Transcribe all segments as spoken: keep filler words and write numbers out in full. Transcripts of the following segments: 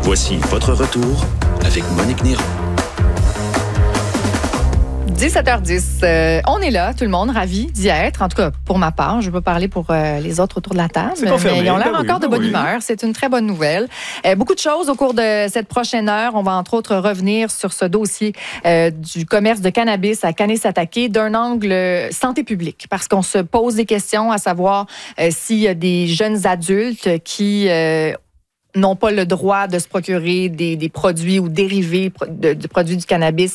Voici votre retour avec Monique Néron. dix-sept heures dix, euh, on est là, tout le monde, ravi d'y être. En tout cas, pour ma part, je ne veux pas parler pour euh, les autres autour de la table, mais ils ont l'air ben encore oui, de bonne oui. humeur. C'est une très bonne nouvelle. Euh, beaucoup de choses au cours de cette prochaine heure. On va entre autres revenir sur ce dossier euh, du commerce de cannabis à Kanesatake d'un angle santé publique, parce qu'on se pose des questions à savoir euh, s'il y a des jeunes adultes qui... Euh, n'ont pas le droit de se procurer des, des produits ou dérivés de, de produits du cannabis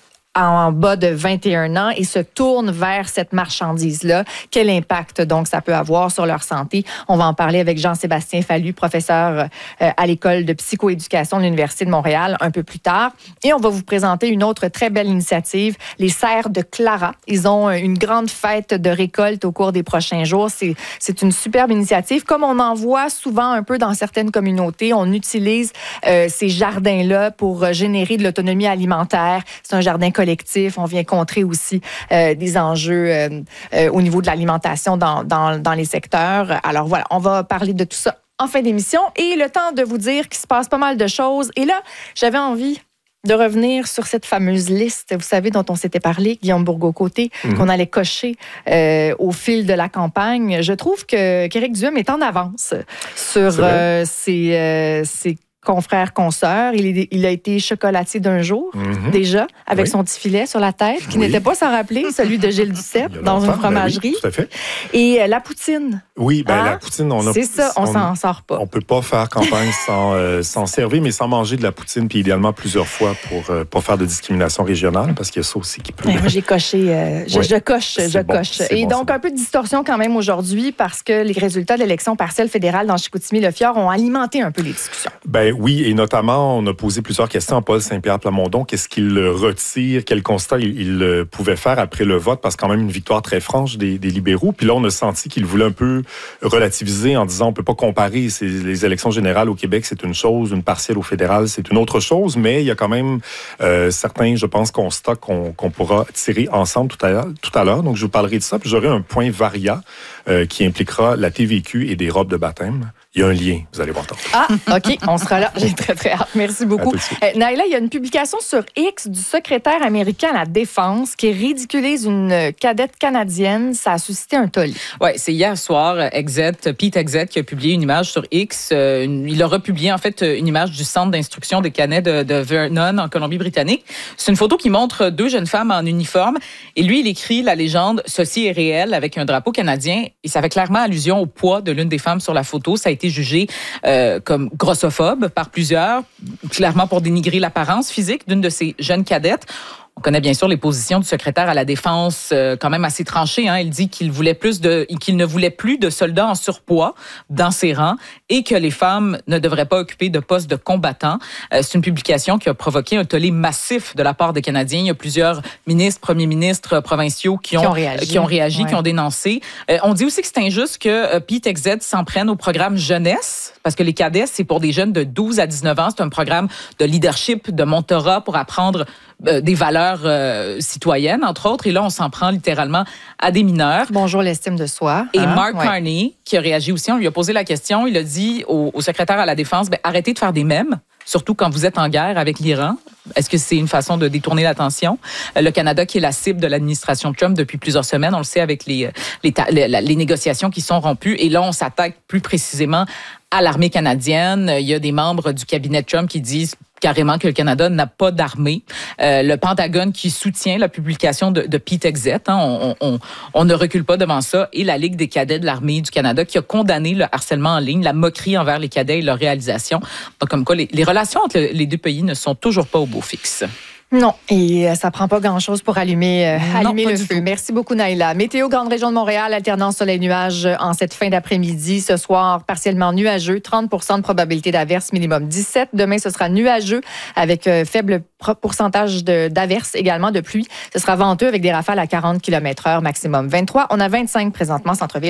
en bas de vingt et un ans et se tournent vers cette marchandise-là. Quel impact, donc, ça peut avoir sur leur santé? On va en parler avec Jean-Sébastien Fallu, professeur euh, à l'École de psychoéducation de l'Université de Montréal, un peu plus tard. Et on va vous présenter une autre très belle initiative, les Serres de Clara. Ils ont une grande fête de récolte au cours des prochains jours. C'est, c'est une superbe initiative. Comme on en voit souvent un peu dans certaines communautés, on utilise euh, ces jardins-là pour générer de l'autonomie alimentaire. C'est un jardin collectif. On vient contrer aussi euh, des enjeux euh, euh, au niveau de l'alimentation dans, dans, dans les secteurs. Alors voilà, on va parler de tout ça en fin d'émission et le temps de vous dire qu'il se passe pas mal de choses. Et là, j'avais envie de revenir sur cette fameuse liste, vous savez, dont on s'était parlé, Guillaume Bourgault-Côté, mmh. qu'on allait cocher euh, au fil de la campagne. Je trouve que qu'Éric Duhem est en avance sur euh, ses, euh, ses confrères, consoeurs. Il, est, il a été chocolatier d'un jour, mm-hmm. déjà, avec oui. son petit filet sur la tête, qui oui. n'était pas sans rappeler celui de Gilles Duceppe dans une fromagerie. Ben oui, tout à fait. Et euh, la poutine. Oui, ben hein? la poutine, on a... C'est ça, on, on s'en sort pas. On peut pas faire campagne sans euh, s'en servir, mais sans manger de la poutine, puis idéalement plusieurs fois pour euh, pas faire de discrimination régionale, parce qu'il y a ça aussi qui peut... Ben, moi, j'ai coché, euh, je, oui. je coche, c'est je bon, coche. Et bon, donc, un peu de distorsion quand même aujourd'hui, parce que les résultats de l'élection partielle fédérale dans Chicoutimi-Le-Fjord ont alimenté un peu les discussions. Ben oui, et notamment, on a posé plusieurs questions à Paul Saint-Pierre Plamondon. Qu'est-ce qu'il retire? Quel constat il, il pouvait faire après le vote? Parce que quand même une victoire très franche des, des libéraux. Puis là, on a senti qu'il voulait un peu relativiser en disant on peut pas comparer. C'est, les élections générales au Québec, c'est une chose. Une partielle au fédéral, c'est une autre chose. Mais il y a quand même euh, certains, je pense, constats qu'on, qu'on pourra tirer ensemble tout à l'heure. Tout à l'heure. Donc, je vous parlerai de ça. Puis j'aurai un point varia euh, qui impliquera la T V Q et des robes de baptême. Il y a un lien, vous allez voir tantôt. Ah, OK, on sera là. J'ai très, très hâte. Merci beaucoup. Euh, Naila, il y a une publication sur X du secrétaire américain à la Défense qui ridiculise une cadette canadienne. Ça a suscité un tollé. Oui, c'est hier soir, Exet, Pete Exet, qui a publié une image sur X. Euh, une, il a republié, en fait, une image du centre d'instruction des cadets de, de Vernon, en Colombie-Britannique. C'est une photo qui montre deux jeunes femmes en uniforme. Et lui, il écrit la légende « Ceci est réel » avec un drapeau canadien. Et ça fait clairement allusion au poids de l'une des femmes sur la photo. Ça a été jugé euh, comme grossophobe par plusieurs, clairement pour dénigrer l'apparence physique d'une de ces jeunes cadettes. On connaît bien sûr les positions du secrétaire à la Défense, euh, quand même assez tranchées. Hein. Il dit qu'il voulait plus de, qu'il ne voulait plus de soldats en surpoids dans ses rangs et que les femmes ne devraient pas occuper de postes de combattants. Euh, c'est une publication qui a provoqué un tollé massif de la part des Canadiens. Il y a plusieurs ministres, premiers ministres provinciaux qui ont, qui ont réagi, qui ont, réagi, ouais. qui ont dénoncé. Euh, on dit aussi que c'est injuste que euh, Pete Exet s'en prenne au programme jeunesse, parce que les cadets, c'est pour des jeunes de douze à dix-neuf ans. C'est un programme de leadership, de mentorat pour apprendre euh, des valeurs Euh, citoyenne, entre autres. Et là, on s'en prend littéralement à des mineurs. Bonjour l'estime de soi. Et hein? Mark ouais. Carney, qui a réagi aussi, on lui a posé la question, il a dit au, au secrétaire à la Défense, ben, arrêtez de faire des mèmes, surtout quand vous êtes en guerre avec l'Iran. Est-ce que c'est une façon de détourner l'attention? Le Canada, qui est la cible de l'administration Trump depuis plusieurs semaines, on le sait avec les, les, les, les négociations qui sont rompues. Et là, on s'attaque plus précisément à l'armée canadienne. Il y a des membres du cabinet Trump qui disent carrément que le Canada n'a pas d'armée. Euh, le Pentagone qui soutient la publication de, de Pete Exet, hein, on, on, on ne recule pas devant ça. Et la Ligue des cadets de l'armée du Canada qui a condamné le harcèlement en ligne, la moquerie envers les cadets et leur réalisation. Donc, comme quoi, les, les relations entre les deux pays ne sont toujours pas au beau fixe. Non, et ça prend pas grand-chose pour allumer, euh, non, allumer le feu. Tout. Merci beaucoup, Naila. Météo, grande région de Montréal, alternance soleil-nuage en cette fin d'après-midi. Ce soir, partiellement nuageux, trente pour cent de probabilité d'averse, minimum dix-sept. Demain, ce sera nuageux avec euh, faible pourcentage de, d'averse, également de pluie. Ce sera venteux avec des rafales à quarante kilomètres heure, maximum vingt-trois. On a vingt-cinq présentement, centre-ville.